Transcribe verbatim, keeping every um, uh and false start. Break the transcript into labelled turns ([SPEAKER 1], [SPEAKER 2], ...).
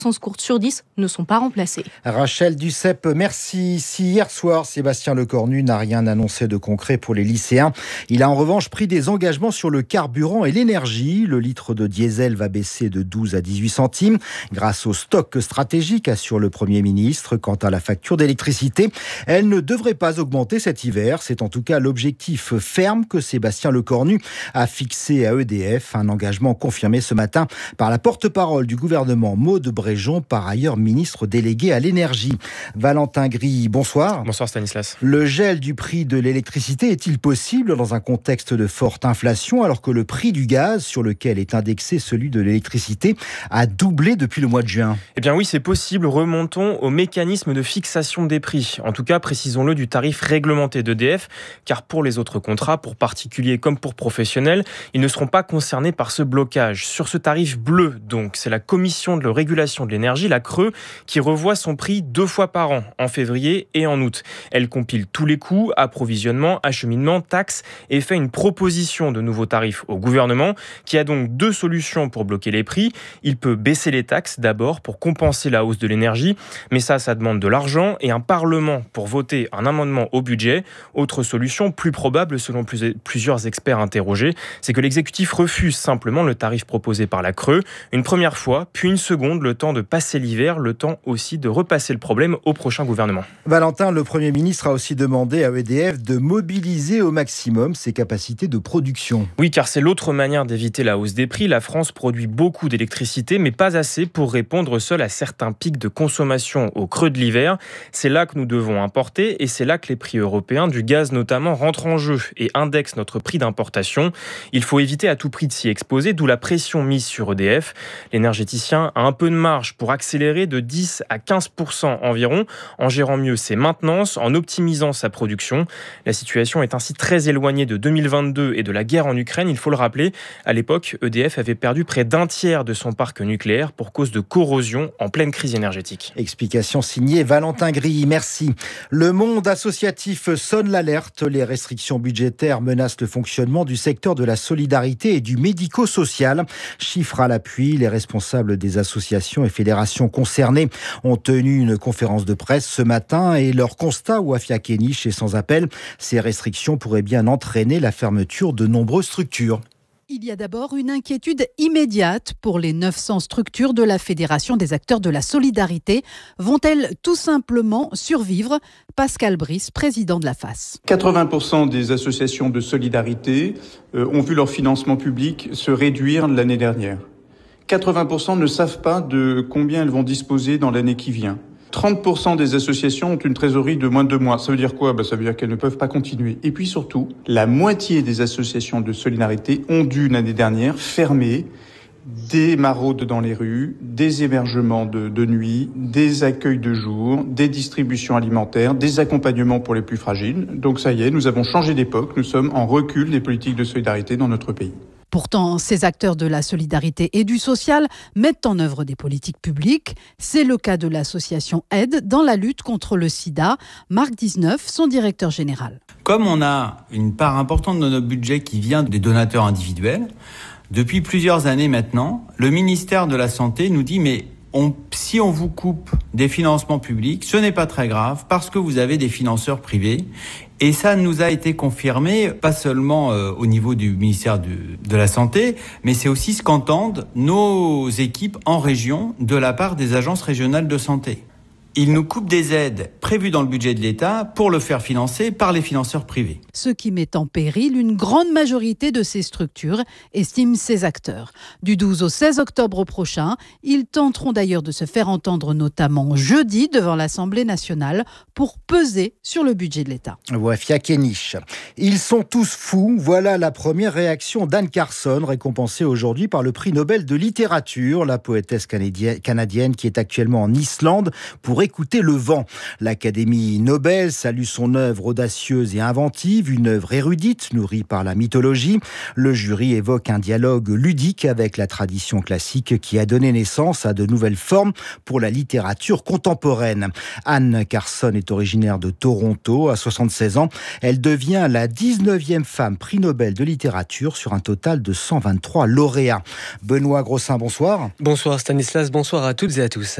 [SPEAKER 1] courtes sur dix ne sont pas remplacées.
[SPEAKER 2] Rachel Duceppe, merci. Si hier soir, Sébastien Lecornu n'a rien annoncé de concret pour les lycéens, il a en revanche pris des engagements sur le carburant et l'énergie. Le litre de diesel va baisser de douze à dix-huit centimes grâce au stock stratégique, assure le Premier ministre. Quant à la facture d'électricité, elle ne devrait pas augmenter cet hiver. C'est en tout cas l'objectif ferme que Sébastien Lecornu a fixé à E D F. Un engagement confirmé ce matin par la porte-parole du gouvernement, Maud Bréjon, par ailleurs ministre délégué à l'énergie. Valentin Gris, bonsoir.
[SPEAKER 3] Bonsoir Stanislas.
[SPEAKER 2] Le gel du prix de l'électricité est-il possible dans un contexte de forte inflation alors que le prix du gaz, sur lequel est indexé celui de l'électricité, a doublé depuis le mois de juin?
[SPEAKER 3] Eh bien oui, c'est possible. Remontons au mécanisme de fixation des prix. En tout cas, précisons-le, du tarif réglementé d'E D F, car pour les autres contrats, pour particuliers comme pour professionnels, ils ne seront pas concernés par ce blocage. Sur ce tarif bleu, donc, c'est la commission de régulation de l'énergie, la C R E, qui revoit son prix deux fois par an, en février et en août. Elle compile tous les coûts, approvisionnement, acheminement, taxes, et fait une proposition de nouveaux tarifs au gouvernement, qui a donc deux solutions pour bloquer les prix. Il peut baisser les taxes d'abord pour compenser la hausse de l'énergie, mais ça, ça demande de l'argent et un parlement pour voter un amendement au budget. Autre solution, plus probable selon plusieurs experts interrogés, c'est que l'exécutif refuse simplement le tarif proposé par la C R E, une première fois, puis une seconde, le temps de passer l'hiver, le temps aussi de repasser le problème au prochain gouvernement.
[SPEAKER 2] Valentin, le Premier ministre a aussi demandé à E D F de mobiliser au maximum ses capacités de production.
[SPEAKER 3] Oui, car c'est l'autre manière d'éviter la hausse des prix. La France produit beaucoup d'électricité, mais pas assez pour répondre seul à certains pics de consommation au creux de l'hiver. C'est là que nous devons importer et c'est là que les prix européens du gaz notamment rentrent en jeu et indexent notre prix d'importation. Il faut éviter à tout prix de s'y exposer, d'où la pression mise sur E D F. L'énergéticien a un peu de marge pour accélérer de dix à quinze pour cent environ, en gérant mieux ses maintenances, en optimisant sa production. La situation est ainsi très éloignée de deux mille vingt-deux et de la guerre en Ukraine. Il faut le rappeler, à l'époque, E D F avait perdu près d'un tiers de son parc nucléaire pour cause de corrosion en pleine crise énergétique.
[SPEAKER 2] Explication signée Valentin Gris, merci. Le monde associatif sonne l'alerte. Les restrictions budgétaires menacent le fonctionnement du secteur de la solidarité et du médico-social. Chiffre à l'appui, les responsables des associations et fédérations concernées ont tenu une conférence de presse ce matin et leur constat, Wafia Kenich, est sans appel. Ces restrictions pourraient bien entraîner la fermeture de nombreuses structures.
[SPEAKER 4] Il y a d'abord une inquiétude immédiate pour les neuf cents structures de la Fédération des acteurs de la solidarité. Vont-elles tout simplement survivre? Pascal Brice, président de la F A S.
[SPEAKER 5] quatre-vingts pour cent des associations de solidarité euh, ont vu leur financement public se réduire l'année dernière. quatre-vingts pour cent ne savent pas de combien elles vont disposer dans l'année qui vient. trente pour cent des associations ont une trésorerie de moins de deux mois. Ça veut dire quoi? Ben, ça veut dire qu'elles ne peuvent pas continuer. Et puis surtout, la moitié des associations de solidarité ont dû l'année dernière fermer des maraudes dans les rues, des hébergements de, de nuit, des accueils de jour, des distributions alimentaires, des accompagnements pour les plus fragiles. Donc ça y est, nous avons changé d'époque. Nous sommes en recul des politiques de solidarité dans notre pays.
[SPEAKER 4] Pourtant, ces acteurs de la solidarité et du social mettent en œuvre des politiques publiques. C'est le cas de l'association Aide dans la lutte contre le sida. Marc dix-neuf, son directeur général.
[SPEAKER 6] Comme on a une part importante de notre budget qui vient des donateurs individuels, depuis plusieurs années maintenant, le ministère de la Santé nous dit « mais on, si on vous coupe des financements publics, ce n'est pas très grave parce que vous avez des financeurs privés ». Et ça nous a été confirmé, pas seulement euh, au niveau du ministère de, de la Santé, mais c'est aussi ce qu'entendent nos équipes en région de la part des agences régionales de santé. Ils nous coupent des aides prévues dans le budget de l'État pour le faire financer par les financeurs privés.
[SPEAKER 4] Ce qui met en péril une grande majorité de ces structures, estiment ces acteurs. Du douze au seize octobre prochain, ils tenteront d'ailleurs de se faire entendre notamment jeudi devant l'Assemblée nationale pour peser sur le budget de l'État.
[SPEAKER 2] Wafia Kenich. Ils sont tous fous. Voilà la première réaction d'Anne Carson, récompensée aujourd'hui par le prix Nobel de littérature. La poétesse canadienne qui est actuellement en Islande pour pour écouter le vent. L'Académie Nobel salue son œuvre audacieuse et inventive, une œuvre érudite nourrie par la mythologie. Le jury évoque un dialogue ludique avec la tradition classique qui a donné naissance à de nouvelles formes pour la littérature contemporaine. Anne Carson est originaire de Toronto. À soixante-seize ans, elle devient la dix-neuvième femme prix Nobel de littérature sur un total de cent vingt-trois lauréats. Benoît Grossin, bonsoir.
[SPEAKER 7] Bonsoir Stanislas, bonsoir à toutes et à tous.